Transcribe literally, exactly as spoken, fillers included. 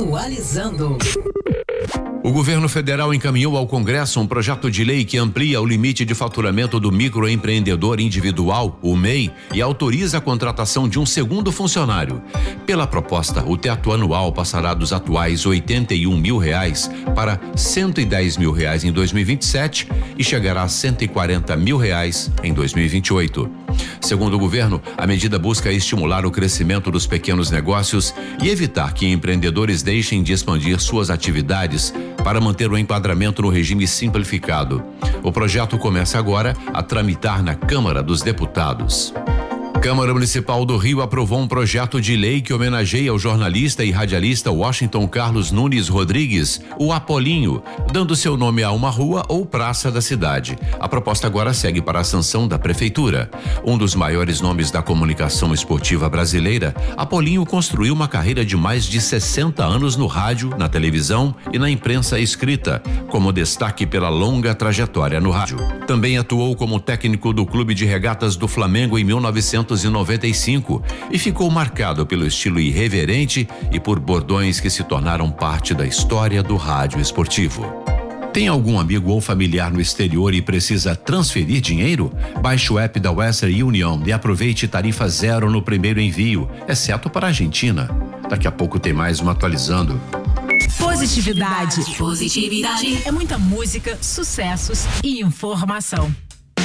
Atualizando. O governo federal encaminhou ao Congresso um projeto de lei que amplia o limite de faturamento do microempreendedor individual, o M E I, e autoriza a contratação de um segundo funcionário. Pela proposta, o teto anual passará dos atuais oitenta e um mil reais para cento e dez mil reais em dois mil e vinte e sete e chegará a cento e quarenta mil reais em dois mil e vinte e oito. Segundo o governo, a medida busca estimular o crescimento dos pequenos negócios e evitar que empreendedores deixem de expandir suas atividades para manter o enquadramento no regime simplificado. O projeto começa agora a tramitar na Câmara dos Deputados. Câmara Municipal do Rio aprovou um projeto de lei que homenageia o jornalista e radialista Washington Carlos Nunes Rodrigues, o Apolinho, dando seu nome a uma rua ou praça da cidade. A proposta agora segue para a sanção da Prefeitura. Um dos maiores nomes da comunicação esportiva brasileira, Apolinho construiu uma carreira de mais de sessenta anos no rádio, na televisão e na imprensa escrita, como destaque pela longa trajetória no rádio. Também atuou como técnico do Clube de Regatas do Flamengo em mil novecentos e noventa e cinco e ficou marcado pelo estilo irreverente e por bordões que se tornaram parte da história do rádio esportivo. Tem algum amigo ou familiar no exterior e precisa transferir dinheiro? Baixe o app da Western Union e aproveite tarifa zero no primeiro envio, exceto para a Argentina. Daqui a pouco tem mais um Atualizando. Positividade. Positividade. É muita música, sucessos e informação.